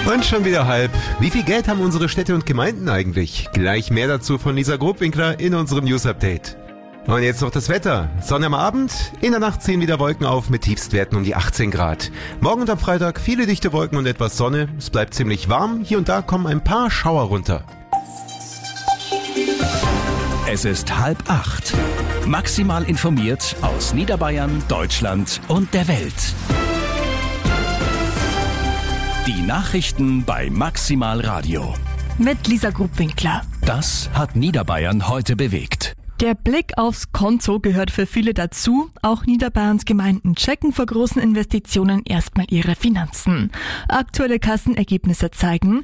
Und schon wieder halb. Wie viel Geld haben unsere Städte und Gemeinden eigentlich? Gleich mehr dazu von Lisa Grobwinkler in unserem News-Update. Und jetzt noch das Wetter. Sonne am Abend, in der Nacht ziehen wieder Wolken auf mit Tiefstwerten um die 18 Grad. Morgen und am Freitag viele dichte Wolken und etwas Sonne. Es bleibt ziemlich warm, hier und da kommen ein paar Schauer runter. Es ist 7:30. Maximal informiert aus Niederbayern, Deutschland und der Welt. Die Nachrichten bei Maximal Radio. Mit Lisa Grubwinkler. Das hat Niederbayern heute bewegt. Der Blick aufs Konto gehört für viele dazu. Auch Niederbayerns Gemeinden checken vor großen Investitionen erstmal ihre Finanzen. Aktuelle Kassenergebnisse zeigen,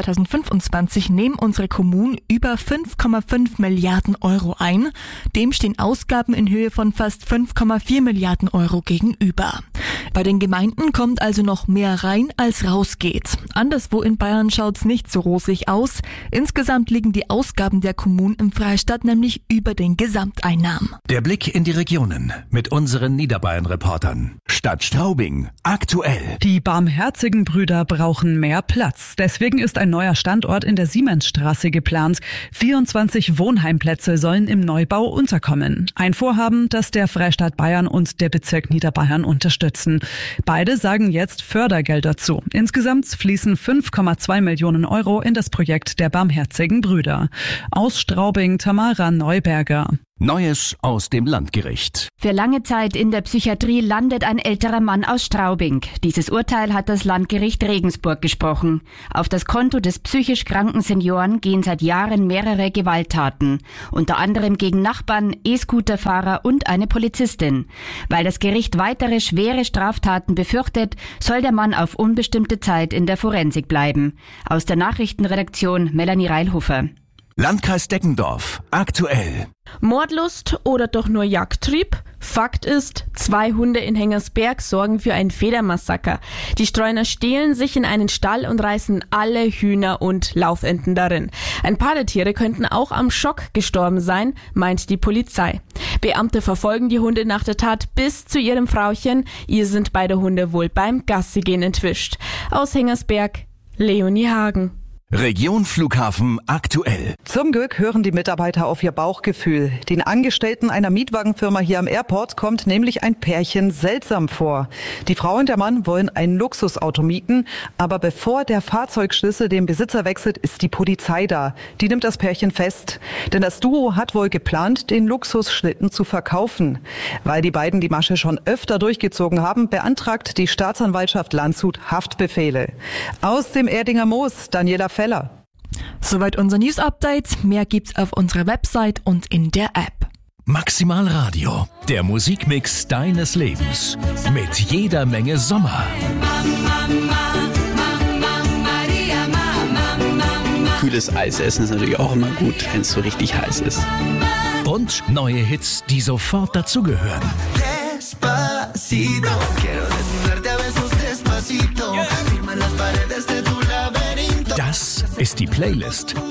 2025 nehmen unsere Kommunen über 5,5 Milliarden Euro ein. Dem stehen Ausgaben in Höhe von fast 5,4 Milliarden Euro gegenüber. Bei den Gemeinden kommt also noch mehr rein, als rausgeht. Anderswo in Bayern schaut's nicht so rosig aus. Insgesamt liegen die Ausgaben der Kommunen im Freistaat nämlich über den Gesamteinnahmen. Der Blick in die Regionen mit unseren Niederbayern-Reportern. Stadt Straubing, aktuell. Die Barmherzigen Brüder brauchen mehr Platz. Deswegen ist ein neuer Standort in der Siemensstraße geplant. 24 Wohnheimplätze sollen im Neubau unterkommen. Ein Vorhaben, das der Freistaat Bayern und der Bezirk Niederbayern unterstützen. Beide sagen jetzt Fördergelder zu. Insgesamt fließen 5,2 Millionen Euro in das Projekt der Barmherzigen Brüder. Aus Straubing, Tamara Neuberger. Neues aus dem Landgericht. Für lange Zeit in der Psychiatrie landet ein älterer Mann aus Straubing. Dieses Urteil hat das Landgericht Regensburg gesprochen. Auf das Konto des psychisch kranken Senioren gehen seit Jahren mehrere Gewalttaten. Unter anderem gegen Nachbarn, E-Scooter-Fahrer und eine Polizistin. Weil das Gericht weitere schwere Straftaten befürchtet, soll der Mann auf unbestimmte Zeit in der Forensik bleiben. Aus der Nachrichtenredaktion Melanie Reilhofer. Landkreis Deggendorf, aktuell. Mordlust oder doch nur Jagdtrieb? Fakt ist, 2 Hunde in Hengersberg sorgen für ein Federmassaker. Die Streuner stehlen sich in einen Stall und reißen alle Hühner und Laufenten darin. Ein paar der Tiere könnten auch am Schock gestorben sein, meint die Polizei. Beamte verfolgen die Hunde nach der Tat bis zu ihrem Frauchen. Ihr sind beide Hunde wohl beim Gassigehen entwischt. Aus Hengersberg, Leonie Hagen. Region Flughafen aktuell. Zum Glück hören die Mitarbeiter auf ihr Bauchgefühl. Den Angestellten einer Mietwagenfirma hier am Airport kommt nämlich ein Pärchen seltsam vor. Die Frau und der Mann wollen ein Luxusauto mieten, aber bevor der Fahrzeugschlüssel den Besitzer wechselt, ist die Polizei da. Die nimmt das Pärchen fest. Denn das Duo hat wohl geplant, den Luxusschlitten zu verkaufen. Weil die beiden die Masche schon öfter durchgezogen haben, beantragt die Staatsanwaltschaft Landshut Haftbefehle. Aus dem Erdinger Moos, Daniela Feller. Soweit unser News-Update. Mehr gibt's auf unserer Website und in der App. Maximal Radio, der Musikmix deines Lebens. Mit jeder Menge Sommer. Kühles Eis essen ist natürlich auch immer gut, wenn es so richtig heiß ist. Und neue Hits, die sofort dazugehören. Despacito, quiero desnudarte a besos despacito, firma las paredes de tu laberinto. Das ist die Playlist